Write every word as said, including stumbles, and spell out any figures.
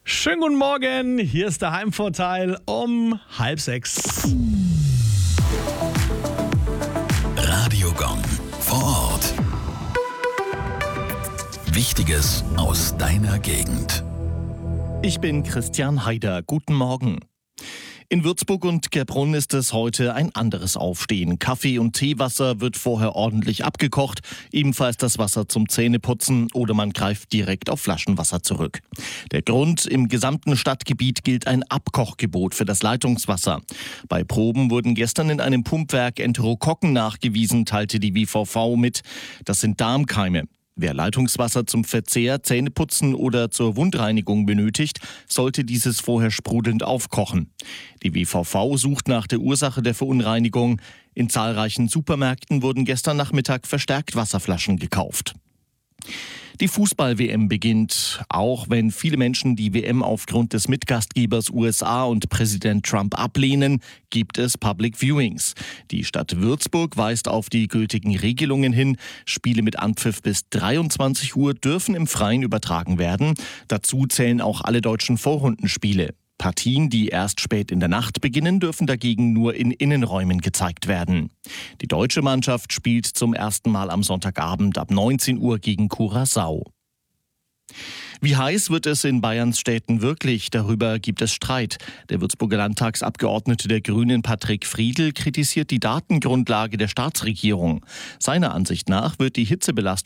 Schönen guten Morgen, hier ist der Heimvorteil um halb sechs. Radiogong vor Ort. Wichtiges aus deiner Gegend. Ich bin Christian Haider. Guten Morgen. In Würzburg und Gerbrunn ist es heute ein anderes Aufstehen. Kaffee- und Teewasser wird vorher ordentlich abgekocht, ebenfalls das Wasser zum Zähneputzen oder man greift direkt auf Flaschenwasser zurück. Der Grund: im gesamten Stadtgebiet gilt ein Abkochgebot für das Leitungswasser. Bei Proben wurden gestern in einem Pumpwerk Enterokokken nachgewiesen, teilte die W V V mit. Das sind Darmkeime. Wer Leitungswasser zum Verzehr, Zähneputzen oder zur Wundreinigung benötigt, sollte dieses vorher sprudelnd aufkochen. Die W V V sucht nach der Ursache der Verunreinigung. In zahlreichen Supermärkten wurden gestern Nachmittag verstärkt Wasserflaschen gekauft. Die Fußball-W M beginnt. Auch wenn viele Menschen die W M aufgrund des Mitgastgebers U S A und Präsident Trump ablehnen, gibt es Public Viewings. Die Stadt Würzburg weist auf die gültigen Regelungen hin. Spiele mit Anpfiff bis dreiundzwanzig Uhr dürfen im Freien übertragen werden. Dazu zählen auch alle deutschen Vorrundenspiele. Partien, die erst spät in der Nacht beginnen, dürfen dagegen nur in Innenräumen gezeigt werden. Die deutsche Mannschaft spielt zum ersten Mal am Sonntagabend ab neunzehn Uhr gegen Curaçao. Wie heiß wird es in Bayerns Städten wirklich? Darüber gibt es Streit. Der Würzburger Landtagsabgeordnete der Grünen Patrick Friedl kritisiert die Datengrundlage der Staatsregierung. Seiner Ansicht nach wird die Hitzebelastung